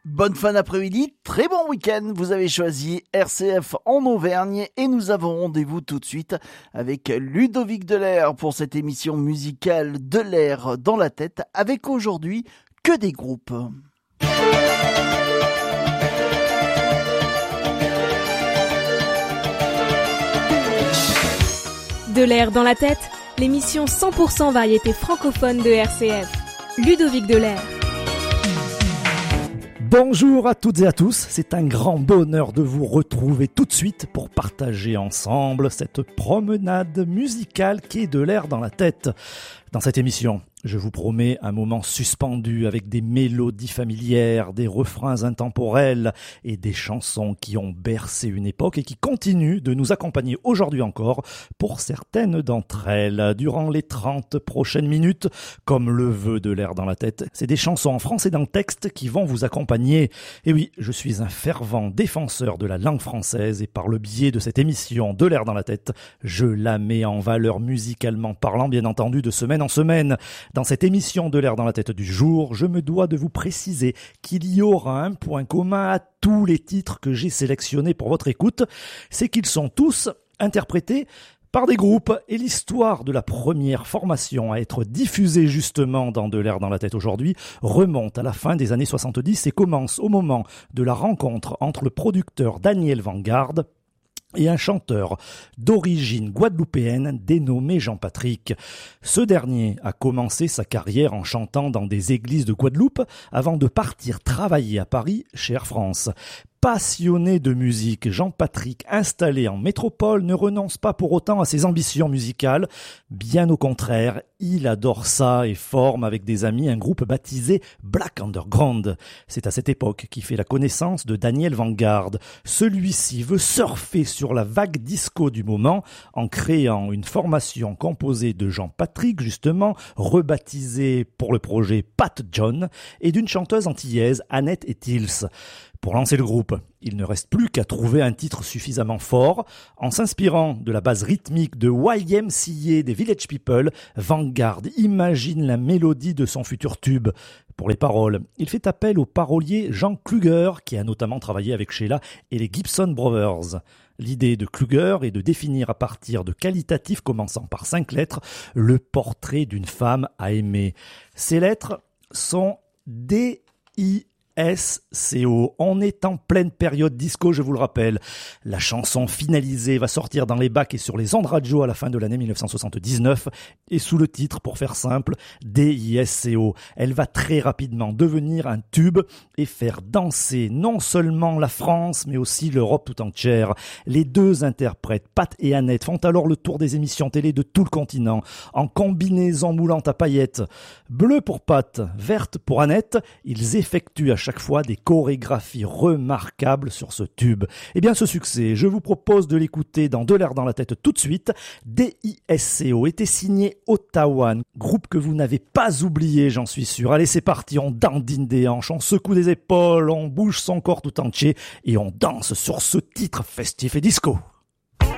Bonne fin d'après-midi, très bon week-end. Vous avez choisi RCF en Auvergne et nous avons rendez-vous tout de suite avec Ludovic Delair pour cette émission musicale de l'air dans la tête avec aujourd'hui que des groupes. De l'air dans la tête, l'émission 100% variété francophone de RCF. Ludovic Delair. Bonjour à toutes et à tous, c'est un grand bonheur de vous retrouver tout de suite pour partager ensemble cette promenade musicale qui est de l'air dans la tête. Dans cette émission, je vous promets un moment suspendu avec des mélodies familières, des refrains intemporels et des chansons qui ont bercé une époque et qui continuent de nous accompagner aujourd'hui encore pour certaines d'entre elles. Durant les 30 prochaines minutes, comme le veut de l'air dans la tête, c'est des chansons en français dans le texte qui vont vous accompagner. Et oui, je suis un fervent défenseur de la langue française et par le biais de cette émission de l'air dans la tête, je la mets en valeur musicalement parlant, bien entendu, de semaine en semaine. Dans cette émission de l'air dans la tête du jour, je me dois de vous préciser qu'il y aura un point commun à tous les titres que j'ai sélectionnés pour votre écoute, c'est qu'ils sont tous interprétés par des groupes et l'histoire de la première formation à être diffusée justement dans De l'air dans la tête aujourd'hui remonte à la fin des années 70 et commence au moment de la rencontre entre le producteur Daniel Vanguard et un chanteur d'origine guadeloupéenne dénommé Jean-Patrick. Ce dernier a commencé sa carrière en chantant dans des églises de Guadeloupe avant de partir travailler à Paris chez Air France. Passionné de musique, Jean-Patrick, installé en métropole, ne renonce pas pour autant à ses ambitions musicales. Bien au contraire, il adore ça et forme avec des amis un groupe baptisé Black Underground. C'est à cette époque qu'il fait la connaissance de Daniel Vanguard. Celui-ci veut surfer sur la vague disco du moment en créant une formation composée de Jean-Patrick, justement, rebaptisé pour le projet Pat John, et d'une chanteuse antillaise, Annette et Tills. Pour lancer le groupe, il ne reste plus qu'à trouver un titre suffisamment fort. En s'inspirant de la base rythmique de YMCA des Village People, Vanguard imagine la mélodie de son futur tube. Pour les paroles, il fait appel au parolier Jean Kluger, qui a notamment travaillé avec Sheila et les Gibson Brothers. L'idée de Kluger est de définir à partir de qualitatifs commençant par 5 lettres le portrait d'une femme à aimer. Ces lettres sont D-I-S-C-O. On est en pleine période disco, je vous le rappelle. La chanson finalisée va sortir dans les bacs et sur les ondes radio à la fin de l'année 1979 et sous le titre, pour faire simple, D-I-S-C-O. Elle va très rapidement devenir un tube et faire danser non seulement la France mais aussi l'Europe tout entière. Les deux interprètes, Pat et Annette, font alors le tour des émissions télé de tout le continent en combinaison moulante à paillettes. Bleu pour Pat, verte pour Annette, ils effectuent à chaque fois des chorégraphies remarquables sur ce tube. Et bien ce succès, je vous propose de l'écouter dans De l'air dans la tête tout de suite. D-I-S-C-O était signé Ottawa, groupe que vous n'avez pas oublié, j'en suis sûr. Allez, c'est parti, on dandine des hanches, on secoue des épaules, on bouge son corps tout entier et on danse sur ce titre festif et disco.